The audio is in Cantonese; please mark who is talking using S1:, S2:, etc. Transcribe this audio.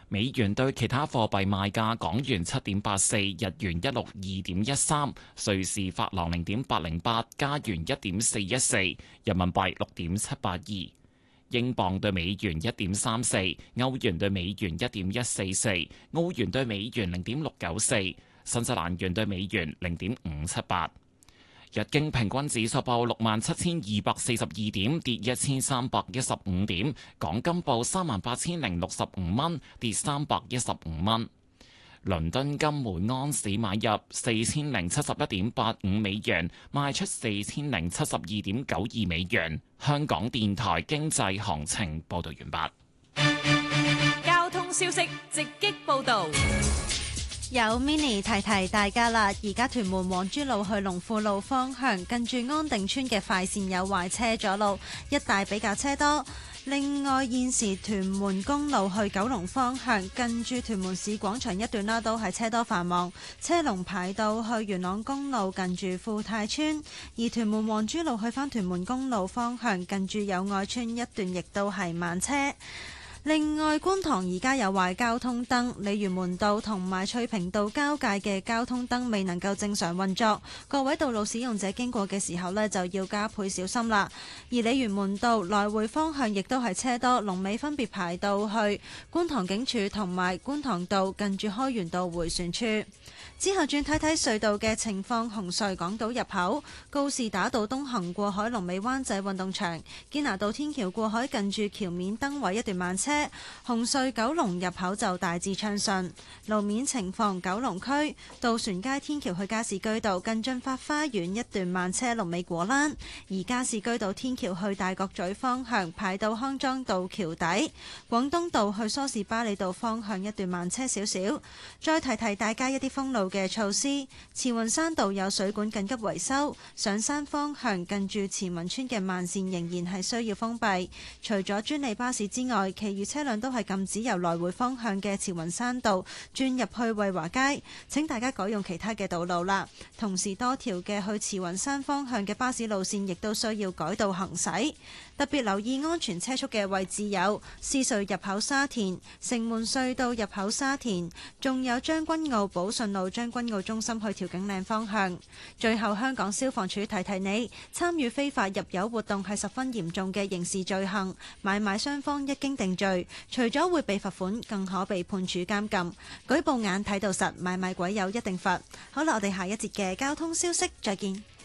S1: 美元對其他貨幣賣價：港元7.84，日元162.13，瑞士法郎0.808，加元1.414，人民幣6.782，英鎊對美元1.34，歐元對美元1.144，澳元對美元0.694，新西蘭元對美元0.578。日經平均指數報67,242點，跌1315點。港金報38,065蚊，跌315蚊。倫敦金每安士買入4071.85美元，賣出4072.92美元。香港電台經濟行情報道完
S2: 畢。交通消息直擊報道。
S3: 有 mini 提提大家啦，而家屯門皇珠路去龍富路方向，近住安定村嘅快線有壞車阻路，一帶比較車多。另外，現時屯門公路去九龍方向，近住屯門市廣場一段啦，都係車多繁忙，車龍排到去元朗公路近住富泰村。而屯門皇珠路去返屯門公路方向，近住友愛村一段亦都係慢車。另外，觀塘而家有壞交通燈，鯉魚門道同埋翠屏道交界嘅交通燈未能夠正常運作，各位道路使用者經過嘅時候呢，就要加倍小心啦。而鯉魚門道來回方向亦都係車多，龍尾分別排到去觀塘警署同埋觀塘道近住開源道迴旋處。之後轉睇睇隧道嘅情況，紅隧港島入口、告士打道東行過海、龍尾灣仔運動場、堅拿道天橋過海近住橋面燈位一段慢車。紅隧九龍入口就大致暢順。路面情況，九龍區渡船街天橋去加士居道近駿發花園一段慢車，龍尾果欄；而加士居道天橋去大角咀方向排到康莊道橋底。廣東道去梳士巴利道方向一段慢車少少。再提提大家一啲封路嘅措施，慈雲山道有水管緊急維修，上山方向近住慈雲村嘅慢線仍然係需要封閉。除咗專利巴士之外，其餘車輛都係禁止由來回方向嘅慈雲山道轉入去惠華街，請大家改用其他嘅道路啦。同時，多條嘅去慈雲山方向嘅巴士路線亦都需要改道行駛。特別留意安全車速嘅位置有獅隧入口沙田、城門隧道入口沙田，仲有將軍澳寶順路將軍澳中心去調景嶺方向。最後，香港消防處提提你，參與非法入油活動係十分嚴重嘅刑事罪行，買賣雙方一經定罪，除咗會被罰款，更可被判處監禁。舉報眼睇到實，買賣鬼友一定罰。好啦，我哋下一節嘅交通消息再見。